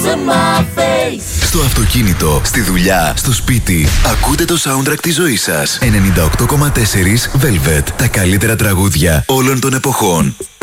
in my face. Στο αυτοκίνητο, στη δουλειά, στο σπίτι. Ακούτε το soundtrack της ζωής σας. 98,4 Velvet. Τα καλύτερα τραγούδια όλων των εποχών.